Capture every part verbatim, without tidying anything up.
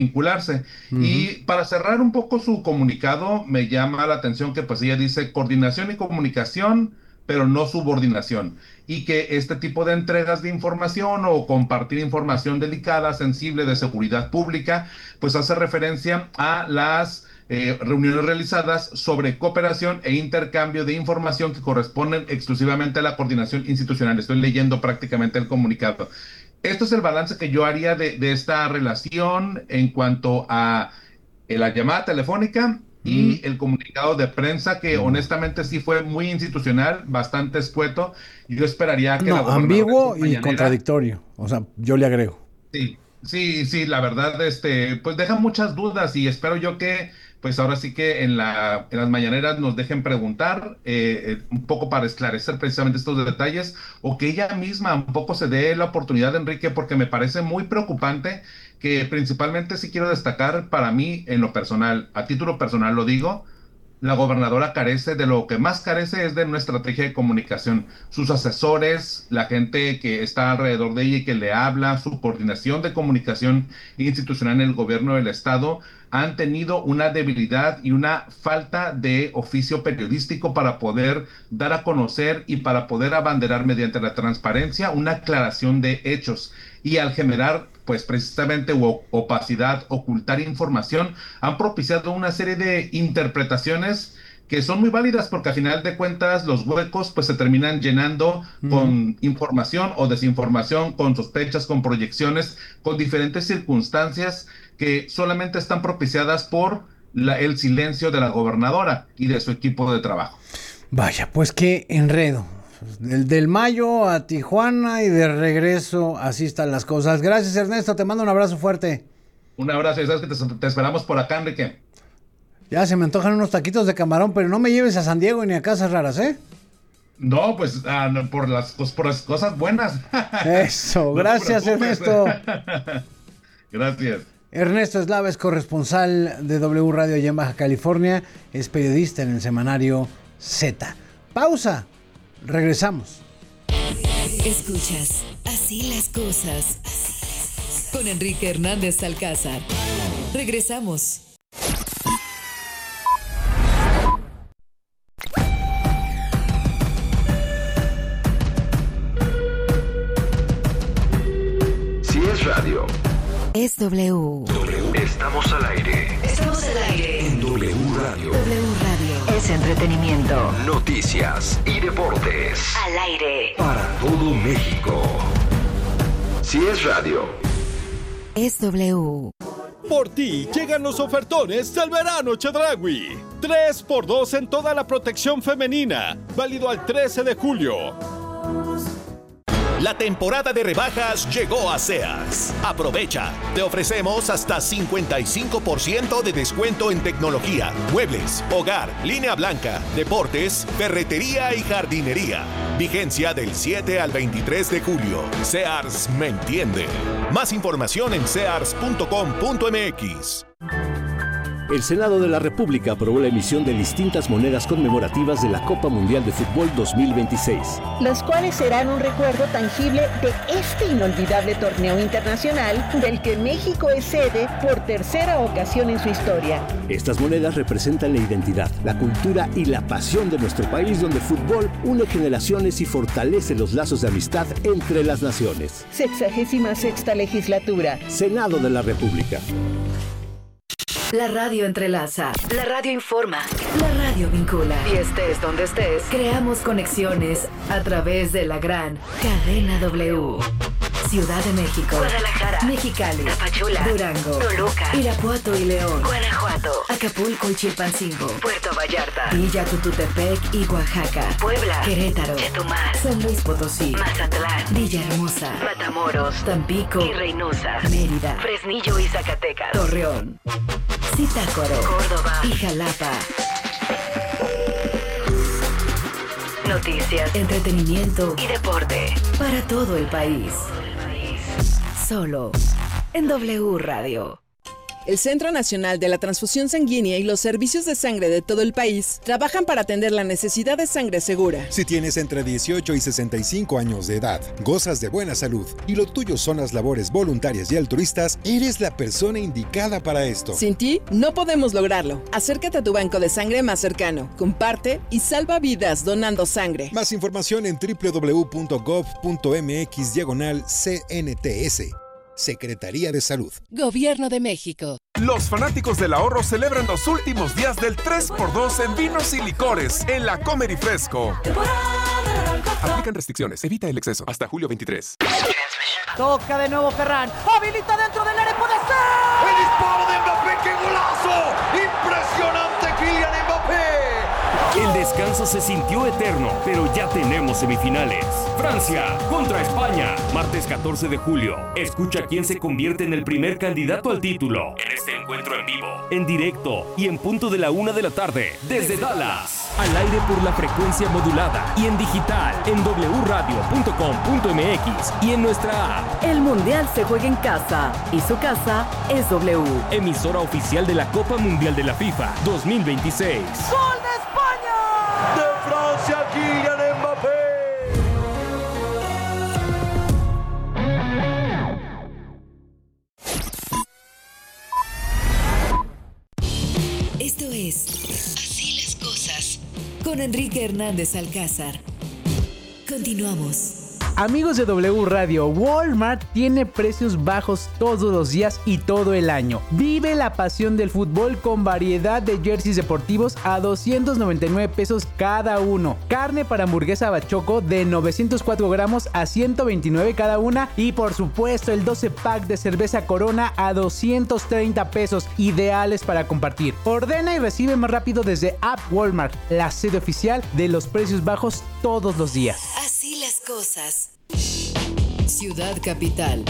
vincularse. Uh-huh. Y para cerrar un poco su comunicado, me llama la atención que pues ella dice coordinación y comunicación, pero no subordinación. Y que este tipo de entregas de información o compartir información delicada, sensible, de seguridad pública, pues hace referencia a las eh, reuniones realizadas sobre cooperación e intercambio de información que corresponden exclusivamente a la coordinación institucional. Estoy leyendo prácticamente el comunicado. Esto es el balance que yo haría de, de esta relación en cuanto a eh, la llamada telefónica Mm. y el comunicado de prensa, que honestamente sí fue muy institucional, bastante escueto. Yo esperaría que la No, gobernadora en su ambiguo y mañanera. contradictorio. O sea, yo le agrego. Sí, sí, sí, la verdad, este, pues deja muchas dudas y espero yo que, pues ahora sí que en la, en las mañaneras nos dejen preguntar eh, eh, un poco para esclarecer precisamente estos detalles o que ella misma un poco se dé la oportunidad, Enrique, porque me parece muy preocupante que principalmente sí quiero destacar para mí en lo personal, a título personal lo digo, la gobernadora carece de lo que más carece es de una estrategia de comunicación. Sus asesores, la gente que está alrededor de ella y que le habla, su coordinación de comunicación institucional en el gobierno del estado han tenido una debilidad y una falta de oficio periodístico para poder dar a conocer y para poder abanderar mediante la transparencia una aclaración de hechos. Y al generar, pues precisamente opacidad, ocultar información, han propiciado una serie de interpretaciones que son muy válidas porque a final de cuentas los huecos pues se terminan llenando Uh-huh. con información o desinformación, con sospechas, con proyecciones, con diferentes circunstancias que solamente están propiciadas por la, el silencio de la gobernadora y de su equipo de trabajo. Vaya, pues qué enredo. Del, del Mayo a Tijuana y de regreso, así están las cosas. Gracias, Ernesto, te mando un abrazo fuerte. Un abrazo y sabes que te, te esperamos por acá, Enrique. Ya se me antojan unos taquitos de camarón, pero no me lleves a San Diego ni a Casas Raras, ¿eh? No, pues ah, no, por, las, por las cosas buenas. Eso, No te gracias, preocupes. Ernesto. Gracias. Ernesto Eslava es corresponsal de W Radio allá en Baja California, es periodista en el semanario Z. Pausa, regresamos. Escuchas Así las cosas con Enrique Hernández Alcázar. Regresamos. Si es radio, es W. W. Estamos al aire. Estamos al aire. En W Radio. W Radio. Es entretenimiento. Noticias y deportes. Al aire. Para todo México. Si es radio, es W. Por ti llegan los ofertones del verano Chedraui. tres por dos en toda la protección femenina. Válido al trece de julio. La temporada de rebajas llegó a Sears. Aprovecha. Te ofrecemos hasta cincuenta y cinco por ciento de descuento en tecnología, muebles, hogar, línea blanca, deportes, ferretería y jardinería. Vigencia del siete al veintitrés de julio. Sears me entiende. Más información en sears punto com punto m x. El Senado de la República aprobó la emisión de distintas monedas conmemorativas de la Copa Mundial de Fútbol dos mil veintiséis. Las cuales serán un recuerdo tangible de este inolvidable torneo internacional del que México es sede por tercera ocasión en su historia. Estas monedas representan la identidad, la cultura y la pasión de nuestro país, donde el fútbol une generaciones y fortalece los lazos de amistad entre las naciones. Sexagésima sexta legislatura. Senado de la República. La radio entrelaza, la radio informa, la radio vincula. Y estés donde estés, creamos conexiones a través de la gran cadena W. Ciudad de México, Guadalajara, Mexicali, Tapachula, Durango, Toluca, Irapuato y León, Guanajuato, Acapulco y Chilpancingo, Puerto Vallarta, Villa Tututepec y Oaxaca, Puebla, Querétaro, Chetumal, San Luis Potosí, Mazatlán, Villahermosa, Matamoros, Tampico y Reynosa, Mérida, Fresnillo y Zacatecas, Torreón, Zitácuaro, Córdoba y Jalapa. Noticias, entretenimiento y deporte para todo el país. Solo en W Radio. El Centro Nacional de la Transfusión Sanguínea y los servicios de sangre de todo el país trabajan para atender la necesidad de sangre segura. Si tienes entre dieciocho y sesenta y cinco años de edad, gozas de buena salud y lo tuyo son las labores voluntarias y altruistas, eres la persona indicada para esto. Sin ti, no podemos lograrlo. Acércate a tu banco de sangre más cercano, comparte y salva vidas donando sangre. Más información en doble u doble u doble u punto gov punto m x diagonal C N T S. Secretaría de Salud. Gobierno de México. Los fanáticos del ahorro celebran los últimos días del tres por dos en vinos y licores en la Comer y Fresco. Aplican restricciones. Evita el exceso. Hasta julio veintitrés. Toca de nuevo Ferran. Habilita dentro del área. ¡Puede ser! ¡El disparo de Mbappé! ¡Qué golazo! ¡Impresionante Kylian Mbappé! El descanso se sintió eterno, pero ya tenemos semifinales. Francia contra España, martes catorce de julio. Escucha quién se convierte en el primer candidato al título en este encuentro en vivo, en directo y en punto de la una de la tarde, desde Dallas. Al aire por la frecuencia modulada y en digital, en doble u radio punto com punto m x y en nuestra app. El Mundial se juega en casa y su casa es W. Emisora oficial de la Copa Mundial de la FIFA dos mil veintiséis. ¡Gol de España! ¡De Francia, Kylian Mbappé! Esto es Así las cosas con Enrique Hernández Alcázar. Continuamos. Amigos de W Radio, Walmart tiene precios bajos todos los días y todo el año. Vive la pasión del fútbol con variedad de jerseys deportivos a doscientos noventa y nueve pesos cada uno. Carne para hamburguesa bachoco de novecientos cuatro gramos a ciento veintinueve cada una. Y por supuesto el doce pack de cerveza Corona a doscientos treinta pesos, ideales para compartir. Ordena y recibe más rápido desde App Walmart, la sede oficial de los precios bajos todos los días. Así las cosas. Ciudad Capital.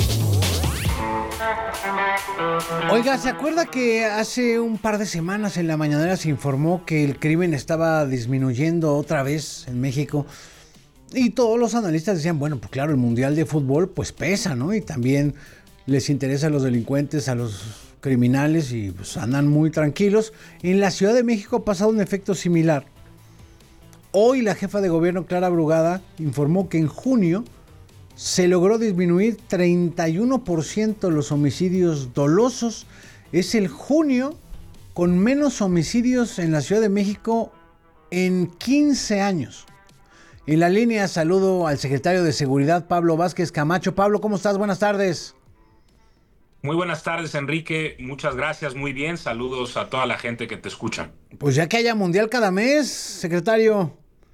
Oiga, ¿se acuerda que hace un par de semanas en la mañanera se informó que el crimen estaba disminuyendo otra vez en México? Y todos los analistas decían, bueno, pues claro, el Mundial de Fútbol pues pesa, ¿no? Y también les interesa a los delincuentes, a los criminales y pues andan muy tranquilos. En la Ciudad de México ha pasado un efecto similar. Hoy la jefa de gobierno, Clara Brugada, informó que en junio se logró disminuir treinta y uno por ciento los homicidios dolosos. Es el junio con menos homicidios en la Ciudad de México en quince años. En la línea saludo al secretario de Seguridad, Pablo Vázquez Camacho. Pablo, ¿cómo estás? Buenas tardes. Muy buenas tardes, Enrique. Muchas gracias. Muy bien. Saludos a toda la gente que te escucha. Pues ya que haya mundial cada mes, secretario.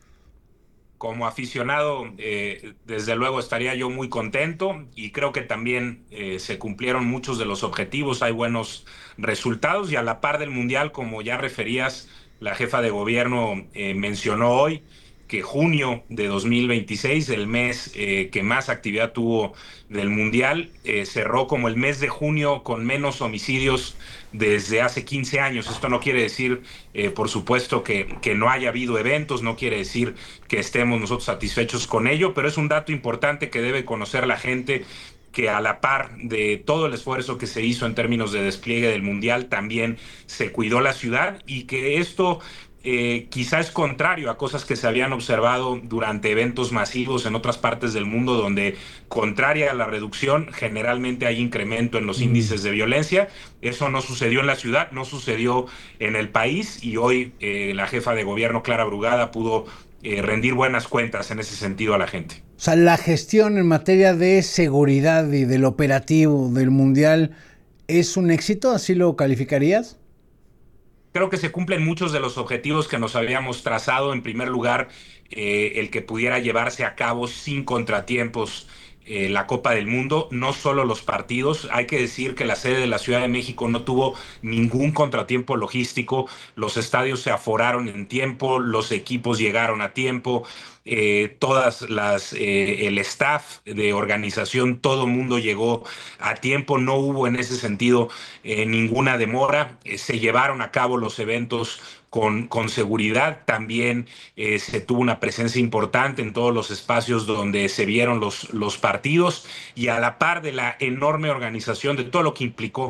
Como aficionado, eh, desde luego estaría yo muy contento y creo que también eh, se cumplieron muchos de los objetivos, hay buenos resultados y a la par del Mundial, como ya referías, la jefa de gobierno eh, mencionó hoy que junio de dos mil veintiséis, el mes eh, que más actividad tuvo del Mundial, eh, cerró como el mes de junio con menos homicidios desde hace quince años. Esto no quiere decir, eh, por supuesto, que, que no haya habido eventos, no quiere decir que estemos nosotros satisfechos con ello, pero es un dato importante que debe conocer la gente, que a la par de todo el esfuerzo que se hizo en términos de despliegue del Mundial, también se cuidó la ciudad y que esto Eh, quizá es contrario a cosas que se habían observado durante eventos masivos en otras partes del mundo, donde, contraria a la reducción, generalmente hay incremento en los mm. índices de violencia. Eso no sucedió en la ciudad, no sucedió en el país, y hoy eh, la jefa de gobierno, Clara Brugada, pudo eh, rendir buenas cuentas en ese sentido a la gente. O sea, la gestión en materia de seguridad y del operativo del Mundial es un éxito, ¿así lo calificarías? Creo que se cumplen muchos de los objetivos que nos habíamos trazado. En primer lugar, eh, el que pudiera llevarse a cabo sin contratiempos eh, la Copa del Mundo, no solo los partidos. Hay que decir que la sede de la Ciudad de México no tuvo ningún contratiempo logístico. Los estadios se aforaron en tiempo, los equipos llegaron a tiempo. Eh, todas las, eh, el staff de organización, todo el mundo llegó a tiempo, no hubo en ese sentido eh, ninguna demora, eh, se llevaron a cabo los eventos con, con seguridad, también eh, se tuvo una presencia importante en todos los espacios donde se vieron los, los partidos, y a la par de la enorme organización, de todo lo que implicó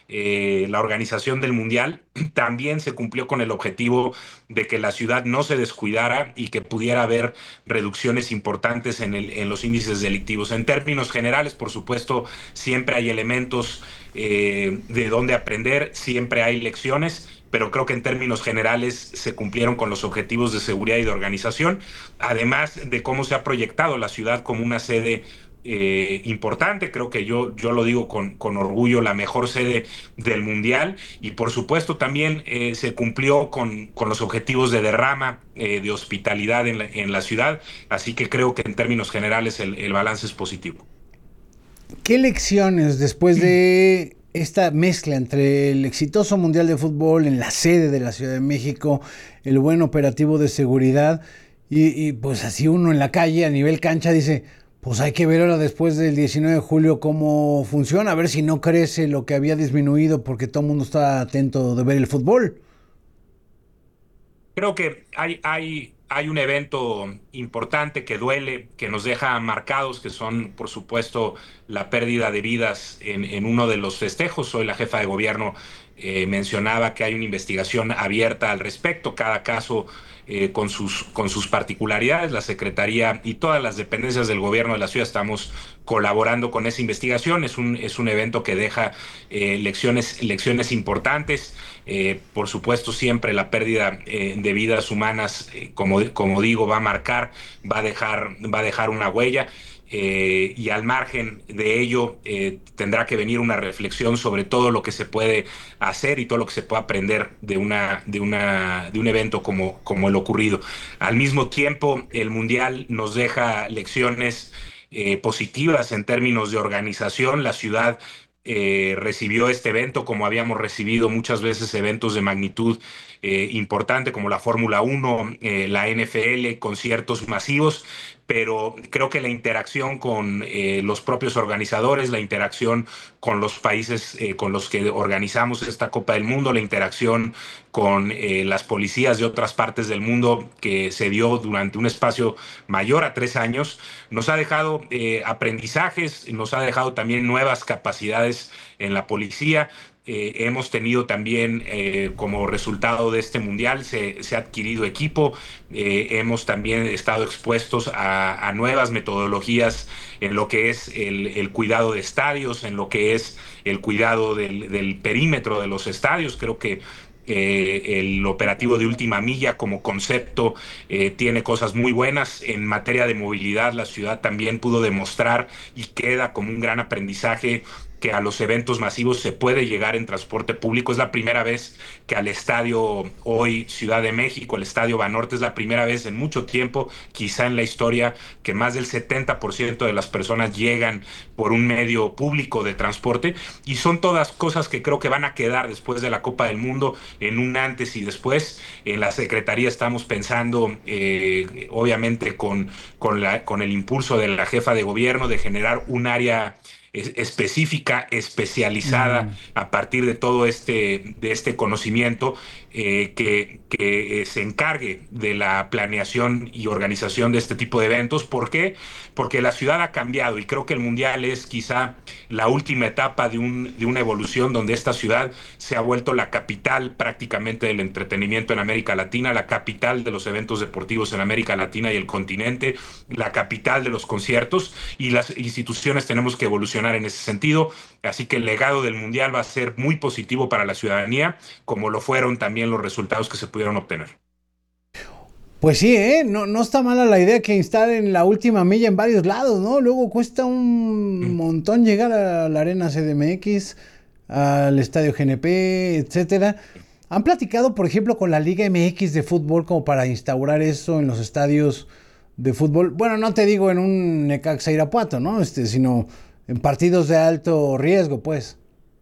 eh, la organización del Mundial, también se cumplió con el objetivo de que la ciudad no se descuidara y que pudiera haber reducciones importantes en, el, en los índices delictivos. En términos generales, por supuesto, siempre hay elementos eh, de donde aprender, siempre hay lecciones, pero creo que en términos generales se cumplieron con los objetivos de seguridad y de organización, además de cómo se ha proyectado la ciudad como una sede eh, importante. Creo que yo, yo lo digo con, con orgullo, la mejor sede del Mundial, y por supuesto también eh, se cumplió con, con los objetivos de derrama, eh, de hospitalidad en la, en la ciudad, así que creo que en términos generales el, el balance es positivo. ¿Qué lecciones después de esta mezcla entre el exitoso Mundial de Fútbol en la sede de la Ciudad de México, el buen operativo de seguridad y, y pues así uno en la calle a nivel cancha dice, pues hay que ver ahora después del diecinueve de julio cómo funciona, a ver si no crece lo que había disminuido porque todo el mundo está atento de ver el fútbol? Creo que hay, hay, hay un evento importante que duele, que nos deja marcados, que son, por supuesto, la pérdida de vidas en, en uno de los festejos. Hoy la jefa de gobierno eh, mencionaba que hay una investigación abierta al respecto, cada caso eh, con sus, con sus particularidades. La Secretaría y todas las dependencias del gobierno de la ciudad estamos colaborando con esa investigación. Es un, es un evento que deja eh, lecciones, lecciones importantes. Eh, por supuesto, siempre la pérdida eh, de vidas humanas, eh, como, como digo, va a marcar, va a dejar, va a dejar una huella. Eh, y al margen de ello eh, tendrá que venir una reflexión sobre todo lo que se puede hacer y todo lo que se puede aprender de, una, de, una, de un evento como, como el ocurrido. Al mismo tiempo, el Mundial nos deja lecciones eh, positivas en términos de organización. La ciudad eh, recibió este evento como habíamos recibido muchas veces eventos de magnitud eh, importante como la Fórmula uno, eh, la N F L, conciertos masivos, pero creo que la interacción con eh, los propios organizadores, la interacción con los países eh, con los que organizamos esta Copa del Mundo, la interacción con eh, las policías de otras partes del mundo que se dio durante un espacio mayor a tres años, nos ha dejado eh, aprendizajes, nos ha dejado también nuevas capacidades en la policía. Eh, hemos tenido también, eh, como resultado de este mundial, se, se ha adquirido equipo, eh, hemos también estado expuestos a, a nuevas metodologías en lo que es el, el cuidado de estadios, en lo que es el cuidado del, del perímetro de los estadios. Creo que Eh, el operativo de última milla como concepto eh, tiene cosas muy buenas. En materia de movilidad, la ciudad también pudo demostrar y queda como un gran aprendizaje que a los eventos masivos se puede llegar en transporte público. Es la primera vez que al estadio hoy Ciudad de México, el estadio Banorte, es la primera vez en mucho tiempo, quizá en la historia, que más del setenta por ciento de las personas llegan por un medio público de transporte, y son todas cosas que creo que van a quedar después de la Copa del Mundo en un antes y después. En la Secretaría estamos pensando, eh, obviamente con, con, la, con el impulso de la jefa de gobierno, de generar un área específica, especializada mm. a partir de todo este, de este conocimiento eh, que, que eh, se encargue de la planeación y organización de este tipo de eventos. ¿Por qué? Porque la ciudad ha cambiado y creo que el Mundial es quizá la última etapa de, un, de una evolución donde esta ciudad se ha vuelto la capital prácticamente del entretenimiento en América Latina, la capital de los eventos deportivos en América Latina y el continente, la capital de los conciertos, y las instituciones tenemos que evolucionar en ese sentido. Así que el legado del Mundial va a ser muy positivo para la ciudadanía, como lo fueron también los resultados que se pudieron obtener. Pues sí, ¿eh? No, no está mala la idea que instalen la última milla en varios lados, ¿no? Luego cuesta un mm. montón llegar a la Arena C D M X, al Estadio G N P, etcétera. ¿Han platicado, por ejemplo, con la Liga M X de fútbol como para instaurar eso en los estadios de fútbol? Bueno, no te digo en un Necaxa Irapuato, ¿no? Este, sino en partidos de alto riesgo, pues.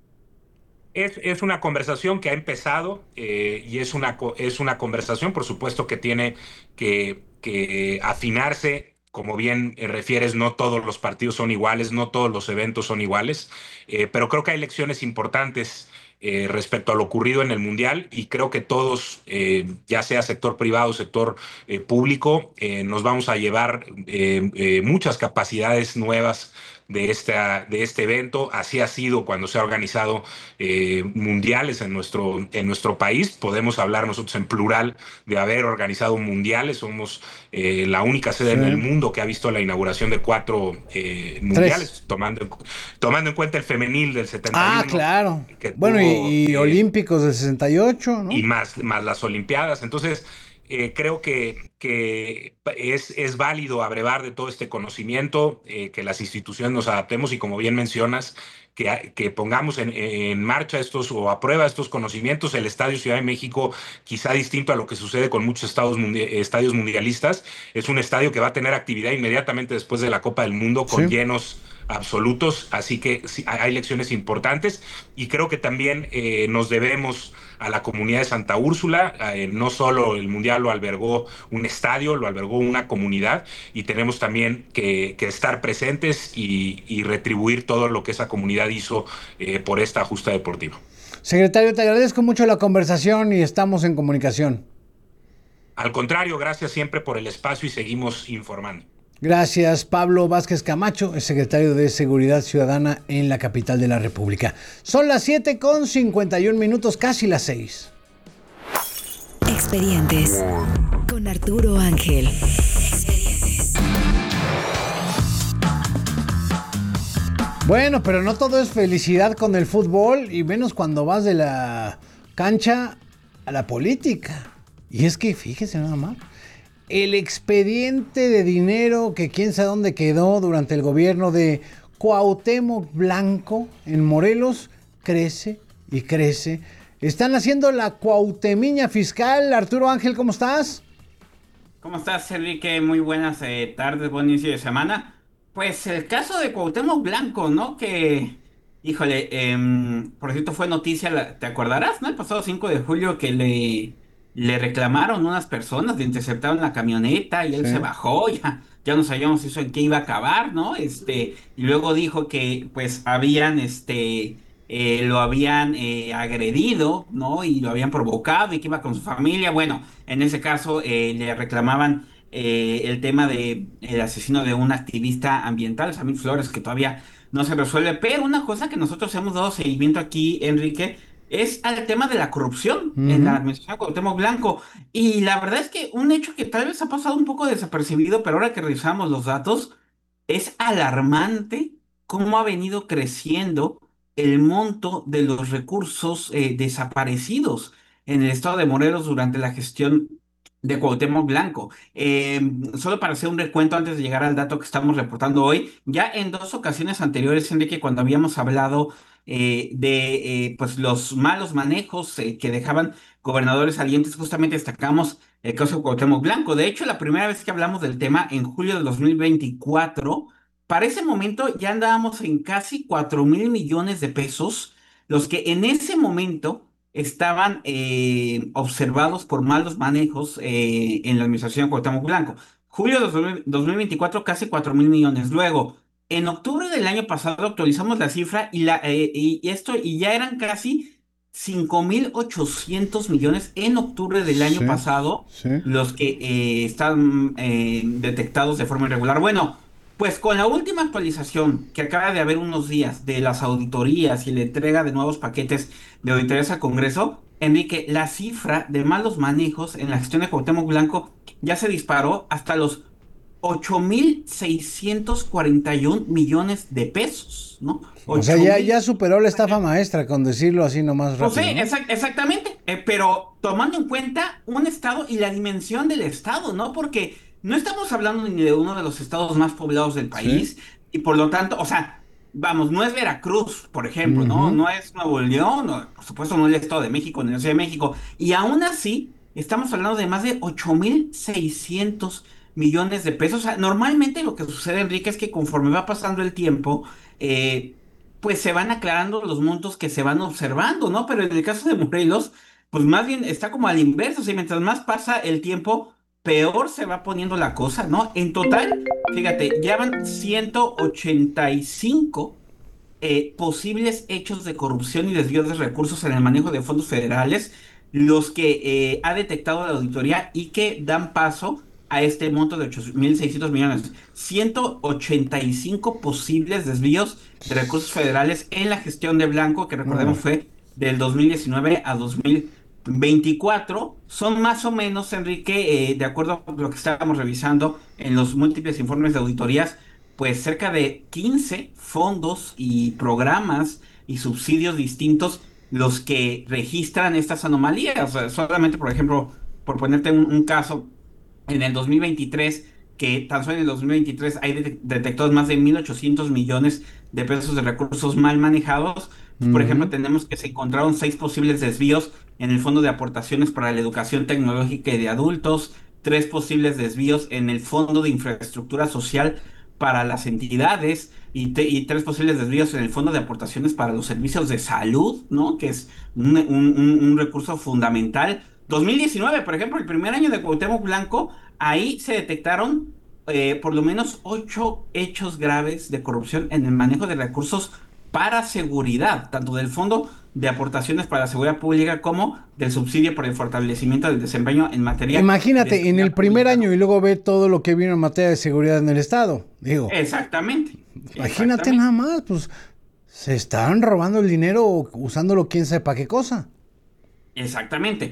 Es, es una conversación que ha empezado eh, y es una, es una conversación, por supuesto, que tiene que, que afinarse. Como bien eh, refieres, no todos los partidos son iguales, no todos los eventos son iguales, eh, pero creo que hay lecciones importantes eh, respecto a lo ocurrido en el Mundial, y creo que todos, eh, ya sea sector privado, sector eh, público, eh, nos vamos a llevar eh, eh, muchas capacidades nuevas de, esta, de este evento. Así ha sido cuando se ha organizado eh, mundiales en nuestro, en nuestro país. Podemos hablar nosotros en plural de haber organizado mundiales. Somos eh, la única sede sí. en el mundo que ha visto la inauguración de cuatro eh, mundiales, tomando, tomando en cuenta el femenil del setenta y uno. Ah, claro. Bueno, tuvo, y, y eh, olímpicos del sesenta y ocho, ¿no? Y más, más las olimpiadas. Entonces, Eh, creo que, que es, es válido abrevar de todo este conocimiento, eh, que las instituciones nos adaptemos y, como bien mencionas, que, que pongamos en, en marcha estos o a prueba estos conocimientos. El Estadio Ciudad de México, quizá distinto a lo que sucede con muchos estados mundi- estadios mundialistas, es un estadio que va a tener actividad inmediatamente después de la Copa del Mundo con sí. llenos absolutos, así que sí, hay lecciones importantes y creo que también eh, nos debemos a la comunidad de Santa Úrsula. Eh, no solo el Mundial lo albergó un estadio, lo albergó una comunidad y tenemos también que, que estar presentes y, y retribuir todo lo que esa comunidad hizo eh, por esta justa deportiva. Secretario, te agradezco mucho la conversación y estamos en comunicación. Al contrario, gracias siempre por el espacio y seguimos informando. Gracias, Pablo Vázquez Camacho, el secretario de Seguridad Ciudadana en la capital de la República. Son las siete con cincuenta y un minutos, casi las seis. Expedientes con Arturo Ángel. Bueno, pero no todo es felicidad con el fútbol, y menos cuando vas de la cancha a la política. Y es que, fíjese nada más, el expediente de dinero que quién sabe dónde quedó durante el gobierno de Cuauhtémoc Blanco en Morelos crece y crece. Están haciendo la cuauhtemiña fiscal. Arturo Ángel, ¿cómo estás? ¿Cómo estás, Enrique? Muy buenas eh, tardes, buen inicio de semana. Pues el caso de Cuauhtémoc Blanco, ¿no? Que, híjole, eh, por cierto fue noticia, ¿te acordarás, no? El pasado cinco de julio que le... Le reclamaron unas personas, le interceptaron la camioneta y él sí. se bajó, ya, ya no sabíamos eso en qué iba a acabar, ¿no? Este, y luego dijo que pues habían, este, eh, lo habían eh, agredido, ¿no? Y lo habían provocado y que iba con su familia. Bueno, en ese caso eh, le reclamaban eh, el tema de el asesino de un activista ambiental, Samir Flores, que todavía no se resuelve. Pero una cosa que nosotros hemos dado seguimiento aquí, Enrique, es al tema de la corrupción uh-huh. en la administración de Cuauhtémoc Blanco. Y la verdad es que un hecho que tal vez ha pasado un poco desapercibido, pero ahora que revisamos los datos, es alarmante cómo ha venido creciendo el monto de los recursos eh, desaparecidos en el estado de Morelos durante la gestión de Cuauhtémoc Blanco. Eh, solo para hacer un recuento antes de llegar al dato que estamos reportando hoy, ya en dos ocasiones anteriores, Enrique, cuando habíamos hablado Eh, de eh, pues los malos manejos eh, que dejaban gobernadores salientes, justamente destacamos el caso de Cuauhtémoc Blanco. De hecho, la primera vez que hablamos del tema, en julio de dos mil veinticuatro, para ese momento ya andábamos en casi cuatro mil millones de pesos, los que en ese momento estaban eh, observados por malos manejos eh, en la administración de Cuauhtémoc Blanco. Julio de dos mil veinticuatro, casi cuatro mil millones. Luego, en octubre del año pasado actualizamos la cifra y, la, eh, y esto y ya eran casi cinco mil ochocientos millones en octubre del año sí, pasado sí. los que eh, están eh, detectados de forma irregular. Bueno, pues con la última actualización que acaba de haber unos días de las auditorías y la entrega de nuevos paquetes de auditorías al Congreso, Enrique, la cifra de malos manejos en la gestión de Cuauhtémoc Blanco ya se disparó hasta los ocho mil seiscientos cuarenta y un millones de pesos, ¿no? O sea, ya, ya superó la estafa maestra, con decirlo así nomás rápido. Pues sí, ¿no? exa- exactamente, eh, pero tomando en cuenta un estado y la dimensión del estado, ¿no? Porque no estamos hablando ni de uno de los estados más poblados del país, sí. y por lo tanto, o sea, vamos, no es Veracruz, por ejemplo, uh-huh. ¿no? No es Nuevo León, no, por supuesto no es el Estado de México, ni la Ciudad de México, y aún así, estamos hablando de más de ocho mil seiscientos millones de pesos. O sea, normalmente lo que sucede, Enrique, es que conforme va pasando el tiempo, eh, pues se van aclarando los montos que se van observando, ¿no? Pero en el caso de Morelos, pues más bien está como al inverso, o sea, mientras más pasa el tiempo, peor se va poniendo la cosa, ¿no? En total, fíjate, ya van ciento ochenta y cinco eh, posibles hechos de corrupción y desvío de recursos en el manejo de fondos federales, los que eh, ha detectado la auditoría y que dan paso a este monto de ocho mil seiscientos millones. ciento ochenta y cinco posibles desvíos de recursos federales en la gestión de Blanco, que recordemos fue del dos mil diecinueve a dos mil veinticuatro. Son más o menos, Enrique, eh, de acuerdo a lo que estábamos revisando en los múltiples informes de auditorías, pues cerca de quince fondos y programas y subsidios distintos los que registran estas anomalías. O sea, solamente, por ejemplo, por ponerte un, un caso, en el dos mil veintitrés, que tan solo en el dos mil veintitrés hay de- detectados más de mil ochocientos millones de pesos de recursos mal manejados. Por Ujú. ejemplo, tenemos que se encontraron seis posibles desvíos en el Fondo de Aportaciones para la Educación Tecnológica y de Adultos, tres posibles desvíos en el Fondo de Infraestructura Social para las entidades y, te- y tres posibles desvíos en el Fondo de Aportaciones para los Servicios de Salud, ¿no? Que es un, un- un- un recurso fundamental. dos mil diecinueve, por ejemplo, el primer año de Cuauhtémoc Blanco, ahí se detectaron eh, por lo menos ocho hechos graves de corrupción en el manejo de recursos para seguridad, tanto del Fondo de Aportaciones para la Seguridad Pública como del subsidio por el fortalecimiento del desempeño en materia Imagínate, de en el primer año y luego ve todo lo que vino en materia de seguridad en el Estado. Digo, Exactamente. imagínate nada más, pues se están robando el dinero usándolo quién sabe para qué cosa. Exactamente.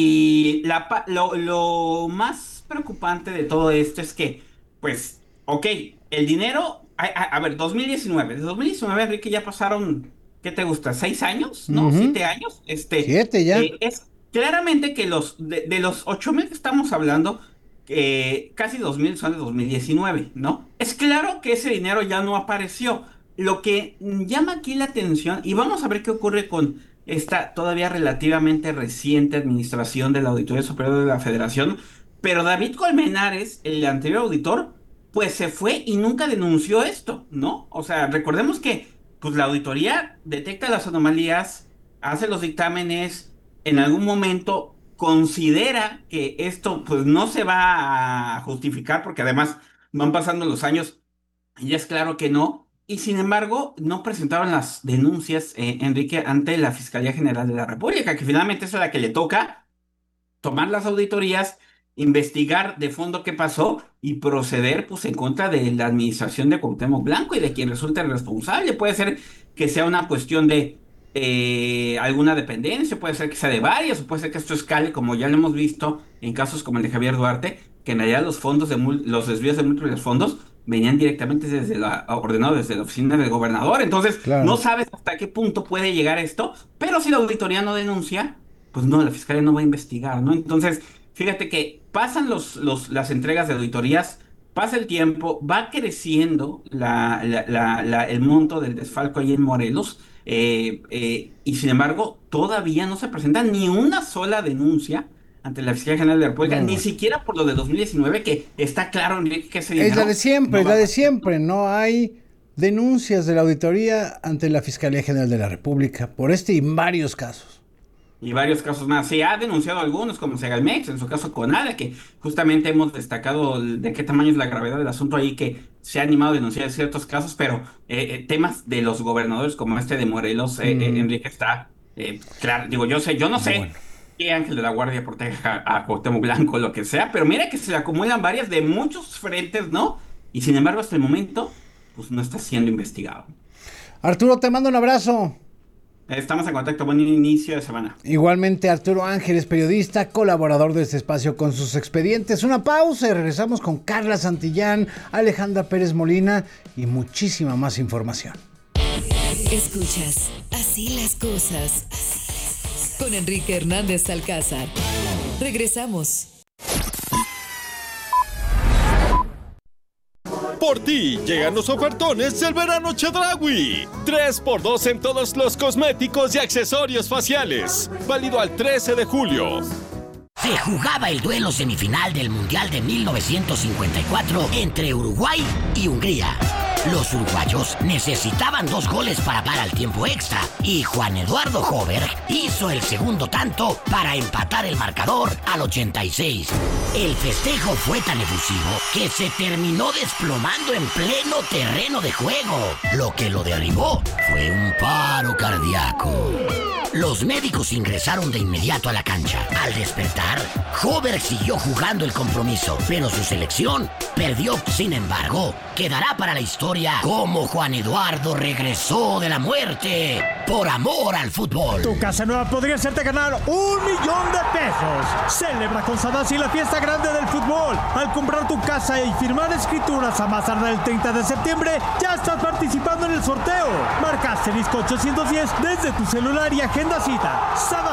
Y la, pa- lo, lo más preocupante de todo esto es que, pues, ok, el dinero, a, a- a ver, dos mil diecinueve, de dos mil diecinueve, Enrique, ya pasaron, ¿qué te gusta? ¿Seis años? ¿No? Ujú. ¿Siete años? Este, Siete ya. eh, es claramente que los, de, de los ocho mil que estamos hablando, eh, casi dos mil son de dos mil diecinueve, ¿no? Es claro que ese dinero ya no apareció. Lo que mm, llama aquí la atención, y vamos a ver qué ocurre con esta todavía relativamente reciente administración de la Auditoría Superior de la Federación, pero David Colmenares, el anterior auditor, pues se fue y nunca denunció esto, ¿no? O sea, recordemos que pues la auditoría detecta las anomalías, hace los dictámenes, en algún momento considera que esto pues no se va a justificar porque además van pasando los años y ya es claro que no. Y sin embargo, no presentaron las denuncias, eh, Enrique, ante la Fiscalía General de la República, que finalmente es a la que le toca tomar las auditorías, investigar de fondo qué pasó y proceder pues en contra de la administración de Cuauhtémoc Blanco y de quien resulte responsable. Puede ser que sea una cuestión de eh, alguna dependencia, puede ser que sea de varias, o puede ser que esto escale, como ya lo hemos visto en casos como el de Javier Duarte, que en realidad los fondos de mul- los desvíos de múltiples fondos venían directamente desde la, ordenado desde la oficina del gobernador. Entonces, Claro. no sabes hasta qué punto puede llegar esto, pero si la auditoría no denuncia, pues no, la fiscalía no va a investigar, ¿no? Entonces, fíjate que pasan los, los, las entregas de auditorías, pasa el tiempo, va creciendo la, la- la- la- el monto del desfalco ahí en Morelos, eh, eh, y sin embargo, todavía no se presenta ni una sola denuncia ante la Fiscalía General de la República, No, ni bueno. siquiera por lo de dos mil diecinueve, que está claro, Enrique, que ese Es dinero la de siempre, no es va la a de pasar. siempre. No hay denuncias de la auditoría ante la Fiscalía General de la República por este y varios casos. Y varios casos más. Se ha denunciado algunos, como Segalmex, en su caso Conada, que justamente hemos destacado el- de qué tamaño es la gravedad del asunto ahí, que se ha animado a denunciar ciertos casos, pero eh, eh, temas de los gobernadores como este de Morelos, eh, eh, Mm. Enrique, está eh, claro. Digo, yo sé, yo no sé Bueno. qué ángel de la guardia proteja a Cuauhtémoc Blanco, lo que sea, pero mira que se le acumulan varias de muchos frentes, ¿no? Y sin embargo, hasta el momento, pues no está siendo investigado. Arturo, te mando un abrazo. Estamos en contacto. Buen inicio de semana. Igualmente, Arturo Ángeles, periodista, colaborador de este espacio con sus expedientes. Una pausa y regresamos con Carla Santillán, Alejandra Pérez Molina y muchísima más información. Escuchas Así las cosas con Enrique Hernández Alcázar. Regresamos. Por ti llegan los ofertones del verano Chedraui. tres por dos en todos los cosméticos y accesorios faciales. Válido al trece de julio. Se jugaba el duelo semifinal del Mundial de mil novecientos cincuenta y cuatro entre Uruguay y Hungría. Los uruguayos necesitaban dos goles para parar al tiempo extra y Juan Eduardo Hoberg hizo el segundo tanto para empatar el marcador al ochenta y seis. El festejo fue tan efusivo que se terminó desplomando en pleno terreno de juego. Lo que lo derribó fue un paro cardíaco. Los médicos ingresaron de inmediato a la cancha. Al despertar, Hover siguió jugando el compromiso, pero su selección perdió. Sin embargo, quedará para la historia cómo Juan Eduardo regresó de la muerte por amor al fútbol. Tu casa nueva podría hacerte ganar un millón de pesos. Celebra con Sadasi la fiesta grande del fútbol. Al comprar tu casa y firmar escrituras a más tardar el treinta de septiembre, ya estás participando en el sorteo. Marca asterisco ochocientos diez desde tu celular y agenda cita. Sadasi.